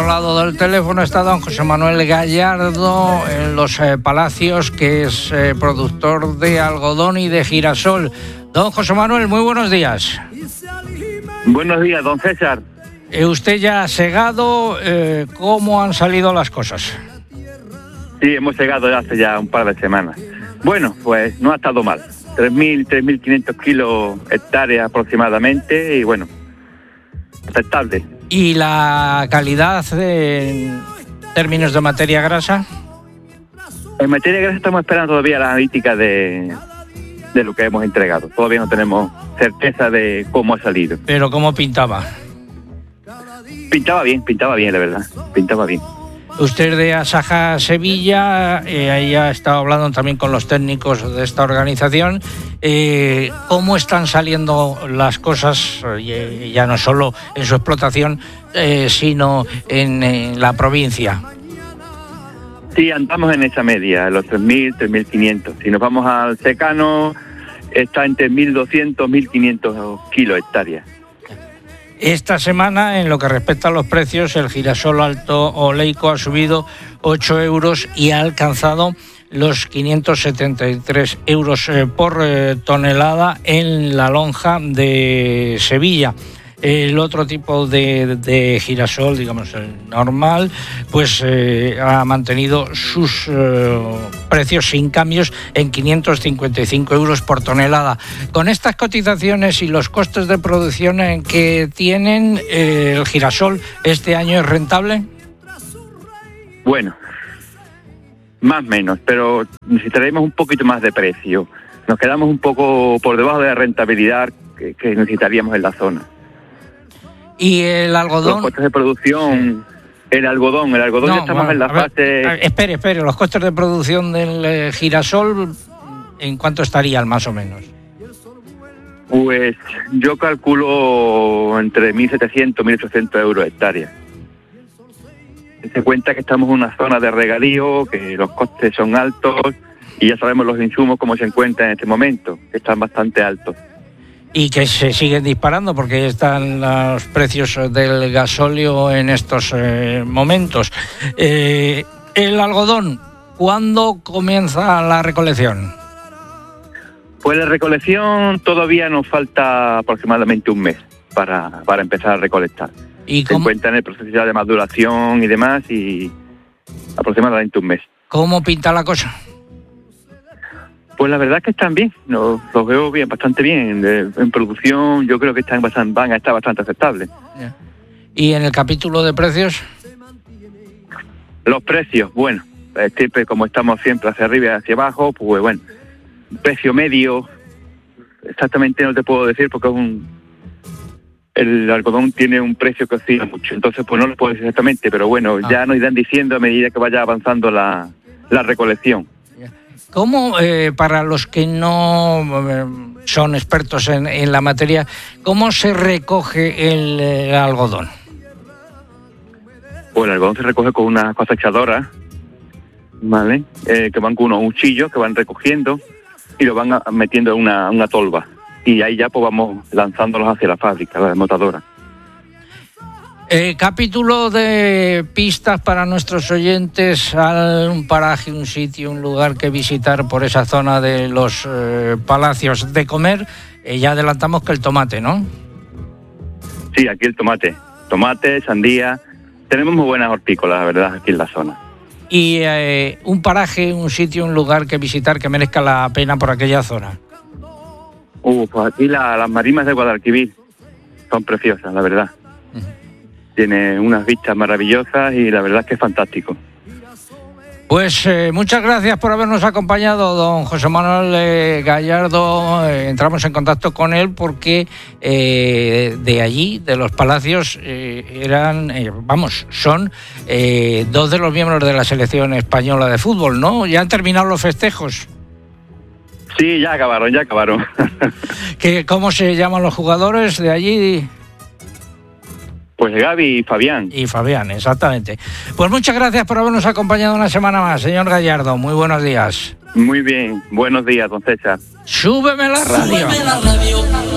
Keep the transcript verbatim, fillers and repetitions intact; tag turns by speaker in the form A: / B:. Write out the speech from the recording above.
A: otro lado del teléfono está don José Manuel Gallardo en Los eh, Palacios, que es eh, productor de algodón y de girasol. Don José Manuel, muy buenos días.
B: Buenos días, don César.
A: Eh, usted ya ha segado, eh, ¿cómo han salido las cosas?
B: Sí, hemos segado ya hace ya un par de semanas. Bueno, pues no ha estado mal. tres mil, tres mil quinientos kilos hectáreas aproximadamente y bueno, aceptable.
A: ¿Y la calidad en términos de materia grasa?
B: En materia grasa estamos esperando todavía la analítica de, de lo que hemos entregado. Todavía no tenemos certeza de cómo ha salido.
A: ¿Pero cómo pintaba?
B: Pintaba bien, pintaba bien, la verdad. Pintaba bien.
A: Usted de Asaja Sevilla, eh, ahí ha estado hablando también con los técnicos de esta organización. Eh, ¿Cómo están saliendo las cosas, eh, ya no solo en su explotación, eh, sino en, en la provincia?
B: Sí, andamos en esa media, los tres mil, tres mil quinientos. Si nos vamos al secano, está entre mil doscientos, mil quinientos kilos hectáreas.
A: Esta semana, en lo que respecta a los precios, el girasol alto oleico ha subido ocho euros y ha alcanzado los quinientos setenta y tres euros eh, por eh, tonelada en la lonja de Sevilla. El otro tipo de, de girasol, digamos el normal, pues eh, ha mantenido sus eh, precios sin cambios en quinientos cincuenta y cinco euros por tonelada. Con estas cotizaciones y los costes de producción en que tienen, eh, el girasol este año es rentable.
B: Bueno, más o menos, pero necesitaremos un poquito más de precio. Nos quedamos un poco por debajo de la rentabilidad que, que necesitaríamos en la zona.
A: ¿Y el algodón?
B: Los costes de producción, sí. el algodón, el algodón no, ya estamos bueno, en la
A: ver,
B: fase...
A: A, espere, espere, los costes de producción del eh, girasol, ¿en cuánto estarían más o menos?
B: Pues yo calculo entre mil setecientos, mil ochocientos euros hectárea. Se cuenta que estamos en una zona de regadío, que los costes son altos y ya sabemos los insumos cómo se encuentran en este momento, que están bastante altos.
A: Y que se siguen disparando porque están los precios del gasóleo en estos eh, momentos. Eh, el algodón, ¿cuándo comienza la recolección?
B: Pues la recolección todavía nos falta aproximadamente un mes para, para empezar a recolectar.
A: ¿Y
B: se
A: cómo?
B: encuentra en el proceso ya de maduración y demás y aproximadamente un mes.
A: ¿Cómo pinta la cosa?
B: Pues la verdad es que están bien, los, los veo bien, bastante bien. De, en producción yo creo que están bastante, van a estar bastante aceptables.
A: Yeah. ¿Y en el capítulo de precios?
B: Los precios, bueno, siempre como estamos siempre hacia arriba y hacia abajo, pues bueno, precio medio, exactamente no te puedo decir porque es un... El algodón tiene un precio que oscila mucho, entonces pues no lo puedo decir exactamente, pero bueno, ah. ya nos irán diciendo a medida que vaya avanzando la, la recolección.
A: ¿Cómo, eh, para los que no eh, son expertos en, en la materia, cómo se recoge el, el algodón?
B: Pues el algodón se recoge con una cosechadora, ¿vale? Eh, que van con unos cuchillos que van recogiendo y lo van a, metiendo en una, una tolva. Y ahí ya pues vamos lanzándolos hacia la fábrica, la desmotadora.
A: Eh, capítulo de pistas para nuestros oyentes, un paraje, un sitio, un lugar que visitar por esa zona de los eh, Palacios. De comer, eh, ya adelantamos que el tomate, ¿no?
B: Sí, aquí el tomate. Tomate, sandía. Tenemos muy buenas hortícolas, la verdad, aquí en la zona.
A: Y eh, un paraje, un sitio, un lugar que visitar que merezca la pena por aquella zona.
B: Uh, pues aquí la, las marimas de Guadalquivir son preciosas, la verdad. Tiene unas vistas maravillosas y la verdad es que es fantástico.
A: Pues eh, muchas gracias por habernos acompañado, don José Manuel eh, Gallardo. Eh, entramos en contacto con él porque eh, de allí, de los Palacios, eh, eran, eh, vamos, son eh, dos de los miembros de la selección española de fútbol, ¿no? ¿Ya han terminado los festejos?
B: Sí, ya acabaron, ya acabaron.
A: ¿Qué, ¿Cómo se llaman los jugadores de allí?
B: Pues Gaby y Fabián.
A: Y Fabián, exactamente. Pues muchas gracias por habernos acompañado una semana más, señor Gallardo. Muy buenos días.
B: Muy bien, buenos días, don César.
A: Súbeme la radio. Súbeme la radio.